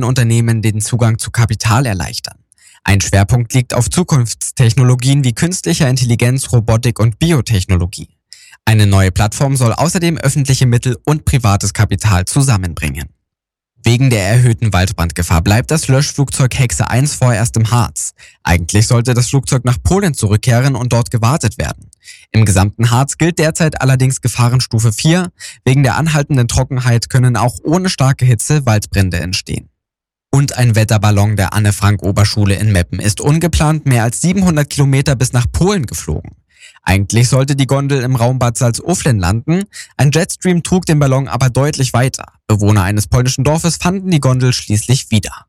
Unternehmen den Zugang zu Kapital erleichtern. Ein Schwerpunkt liegt auf Zukunftstechnologien wie künstlicher Intelligenz, Robotik und Biotechnologie. Eine neue Plattform soll außerdem öffentliche Mittel und privates Kapital zusammenbringen. Wegen der erhöhten Waldbrandgefahr bleibt das Löschflugzeug Hexe 1 vorerst im Harz. Eigentlich sollte das Flugzeug nach Polen zurückkehren und dort gewartet werden. Im gesamten Harz gilt derzeit allerdings Gefahrenstufe 4. Wegen der anhaltenden Trockenheit können auch ohne starke Hitze Waldbrände entstehen. Und ein Wetterballon der Anne-Frank-Oberschule in Meppen ist ungeplant mehr als 700 Kilometer bis nach Polen geflogen. Eigentlich sollte die Gondel im Raum Bad Salzuflen landen, ein Jetstream trug den Ballon aber deutlich weiter. Bewohner eines polnischen Dorfes fanden die Gondel schließlich wieder.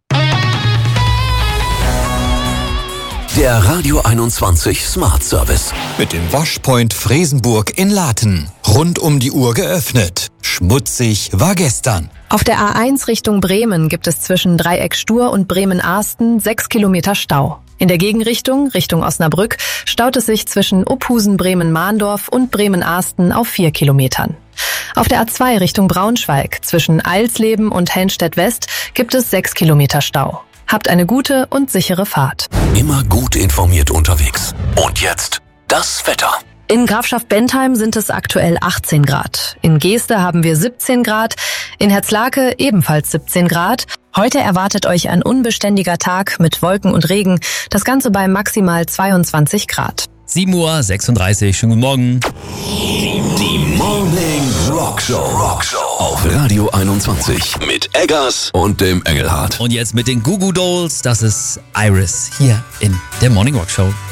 Der Radio 21 Smart Service. Mit dem Waschpoint Fresenburg in Laten. Rund um die Uhr geöffnet. Schmutzig war gestern. Auf der A1 Richtung Bremen gibt es zwischen Dreieck Stur und Bremen-Arsten 6 Kilometer Stau. In der Gegenrichtung, Richtung Osnabrück, staut es sich zwischen Uphusen, Bremen-Mahndorf und Bremen-Arsten auf 4 Kilometern. Auf der A2 Richtung Braunschweig zwischen Eilsleben und Helmstedt-West gibt es 6 Kilometer Stau. Habt eine gute und sichere Fahrt. Immer gut informiert unterwegs. Und jetzt das Wetter. In Grafschaft Bentheim sind es aktuell 18 Grad. In Geeste haben wir 17 Grad. In Herzlake ebenfalls 17 Grad. Heute erwartet euch ein unbeständiger Tag mit Wolken und Regen. Das Ganze bei maximal 22 Grad. 7:36 Uhr. Schönen guten Morgen. Die Morning Rock Show. Auf Radio 21. Mit Eggers und dem Engelhardt. Und jetzt mit den Goo Goo Dolls. Das ist Iris hier in der Morning Rock Show.